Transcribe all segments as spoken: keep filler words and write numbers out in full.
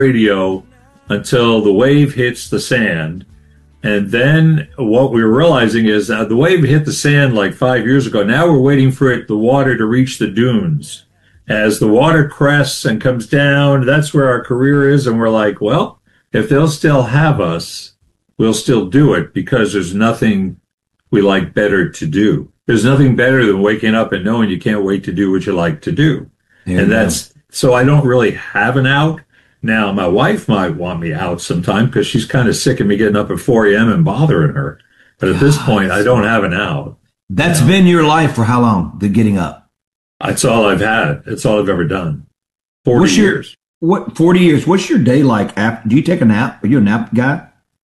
radio until the wave hits the sand. And then what we were realizing is uh, the wave hit the sand like five years ago. Now we're waiting for it, the water to reach the dunes. As the water crests and comes down, that's where our career is. And we're like, well, if they'll still have us, we'll still do it because there's nothing we like better to do. There's nothing better than waking up and knowing you can't wait to do what you like to do. There and that's, go. So I don't really have an out. Now, my wife might want me out sometime because she's kind of sick of me getting up at four a.m. and bothering her. But at God, this point, I don't have an out. That's you know? been your life for how long, the getting up? That's all I've had. That's all I've ever done. forty What's your, years. What, forty years. What's your day like? After, do you take a nap? Are you a nap guy?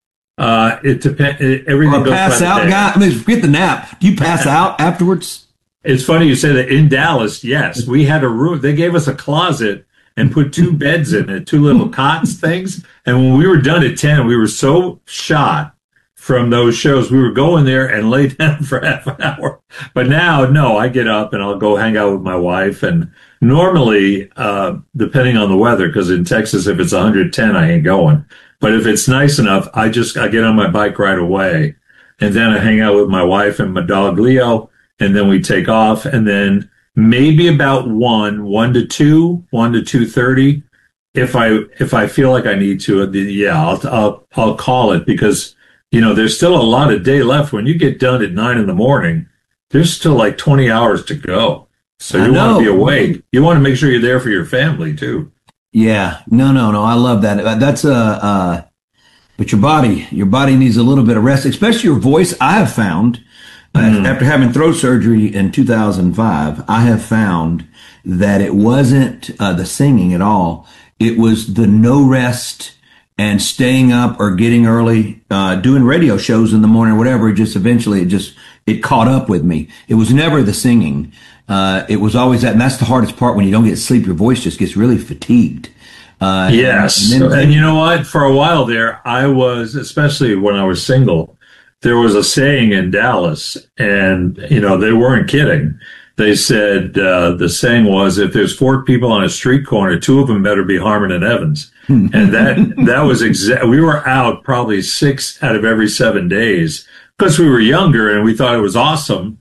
Uh, it depends. Everything or a goes pass out guy? I mean, forget the nap. Do you pass out afterwards? It's funny you say that. In Dallas, yes. We had a room. They gave us a closet and put two beds in it, two little cots things. And when we were done at ten, we were so shot from those shows. We were going there and lay down for half an hour. But now, no, I get up and I'll go hang out with my wife. And normally, uh, depending on the weather, because in Texas, if it's one hundred ten, I ain't going. But if it's nice enough, I just, I get on my bike right away. And then I hang out with my wife and my dog, Leo. And then we take off. And then maybe about one, one to two, one to two thirty. If I if I feel like I need to, yeah, I'll I'll I'll call it because you know there's still a lot of day left. When you get done at nine in the morning, there's still like twenty hours to go. So you want to be awake. You want to make sure you're there for your family too. Yeah, no, no, no. I love that. That's a. Uh, but your body, your body needs a little bit of rest, especially your voice. I have found. Mm. After having throat surgery in two thousand five, I have found that it wasn't uh, the singing at all. It was the no rest and staying up or getting early, uh, doing radio shows in the morning or whatever. It just eventually, it just, it caught up with me. It was never the singing. Uh, it was always that. And that's the hardest part when you don't get sleep. Your voice just gets really fatigued. Uh, yes. And, then, and you know what? For a while there, I was, especially when I was single, there was a saying in Dallas, and, you know, they weren't kidding. They said, uh, the saying was, if there's four people on a street corner, two of them better be Harmon and Evans. And that, that was exact. We were out probably six out of every seven days because we were younger and we thought it was awesome.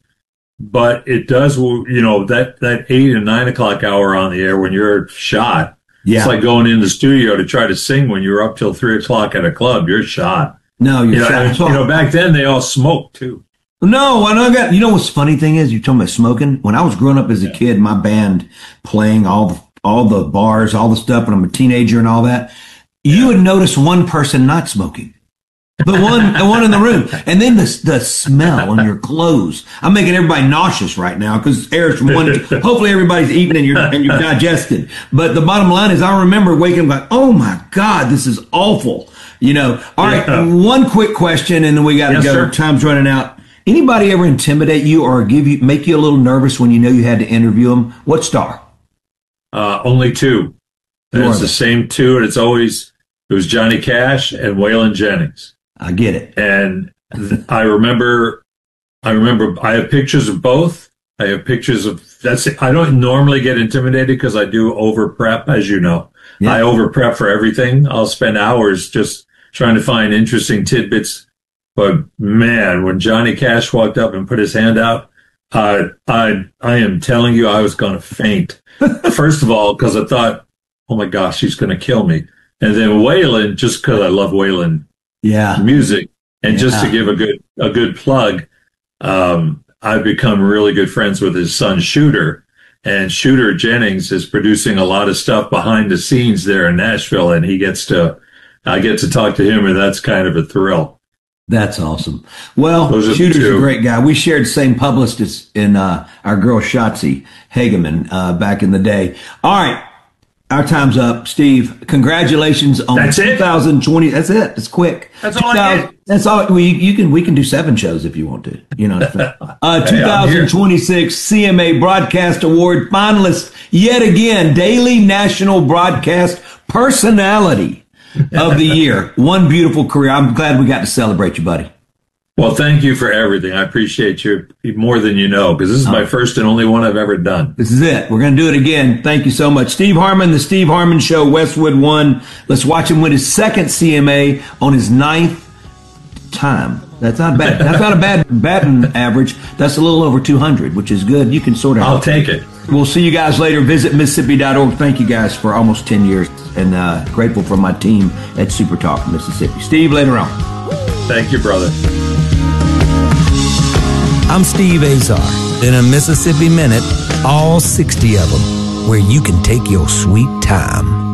But it does, you know, that, that eight and nine o'clock hour on the air when you're shot. Yeah. It's like going in the studio to try to sing when you're up till three o'clock at a club. You're shot. No, you're you know, and, you know, back then they all smoked too. No, and I got, you know what's funny thing is, you're talking about smoking. When I was growing up as a kid, my band playing all the, all the bars, all the stuff, and I'm a teenager and all that, you yeah. would notice one person not smoking. The one, the one in the room. And then the, the smell on your clothes. I'm making everybody nauseous right now because air's from one, hopefully everybody's eating and you're, and you're digested. But the bottom line is I remember waking up like, oh my God, this is awful. You know, all right, yeah. One quick question and then we got to yes, go. Sir. Time's running out. Anybody ever intimidate you or give you, make you a little nervous when you know you had to interview them? What star? Uh, only two. And it's the same two. And it's always, it was Johnny Cash and Waylon Jennings. I get it. And I remember, I remember I have pictures of both. I have pictures of, that's it. I don't normally get intimidated because I do over prep, as you know. Yeah. I over prep for everything. I'll spend hours just trying to find interesting tidbits. But man, when Johnny Cash walked up and put his hand out, uh, I, I am telling you, I was going to faint. First of all, because I thought, oh my gosh, he's going to kill me. And then Waylon, just because I love Waylon yeah. music. And yeah. just to give a good, a good plug, um, I've become really good friends with his son, Shooter. And Shooter Jennings is producing a lot of stuff behind the scenes there in Nashville. And he gets to, I get to talk to him, and that's kind of a thrill. That's awesome. Well, Shooter's a great guy. We shared the same publicist in uh, our girl Shotzi Hageman uh, back in the day. All right. Our time's up. Steve, congratulations on that's twenty twenty. It? That's it. It's quick. That's all I get. That's all. We, you can, we can do seven shows if you want to. You know, uh, twenty twenty-six C M A Broadcast Award finalist yet again, Daily National Broadcast Personality of the Year. One beautiful career. I'm glad we got to celebrate you, buddy. Well, thank you for everything. I appreciate you more than you know, because this is my first and only one I've ever done. This is it. We're going to do it again. Thank you so much. Steve Harmon, The Steve Harmon Show, Westwood One. Let's watch him win his second C M A on his ninth time. That's not bad. That's not a bad batting average. That's a little over two hundred, which is good. You can sort of. I'll take it. We'll see you guys later. Visit Mississippi dot org. Thank you guys for almost ten years, and uh, grateful for my team at Super Talk Mississippi. Steve, later on. Thank you, brother. I'm Steve Azar. In a Mississippi Minute, all sixty of them, where you can take your sweet time.